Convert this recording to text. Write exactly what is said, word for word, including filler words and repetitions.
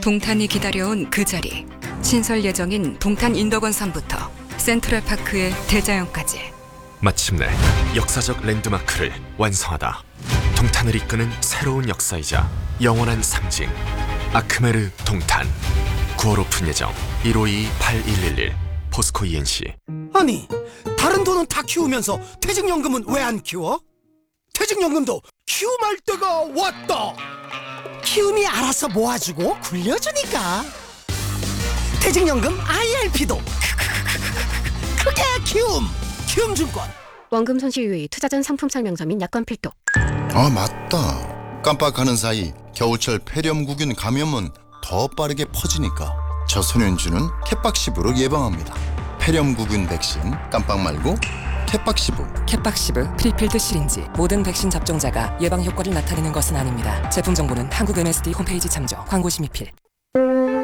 동탄이 기다려온 그 자리. 신설 예정인 동탄 인덕원산부터 센트럴파크의 대자연까지. 마침내 역사적 랜드마크를 완성하다. 동탄을 이끄는 새로운 역사이자 영원한 상징. 아크메르 동탄. 구월 오픈 예정. 일오이 팔일일일. 포스코 이엔씨. 아니, 다른 돈은 다 키우면서 퇴직연금은 왜 안 키워? 퇴직연금도 키움할 때가 왔다. 키움이 알아서 모아주고 굴려주니까. 퇴직연금 아이알피도 그게 키움. 키움증권. 원금 손실 유의, 투자 전 상품 설명서 및 약관 필독. 아 맞다. 깜빡하는 사이 겨울철 폐렴구균 감염은 더 빠르게 퍼지니까 저소년주는 캣박시브로 예방합니다. 폐렴구균 백신 깜빡 말고 캣박시브. 캣박시브 프리필드 시린지. 모든 백신 접종자가 예방 효과를 나타내는 것은 아닙니다. 제품 정보는 한국 엠에스디 홈페이지 참조. 광고 심의필.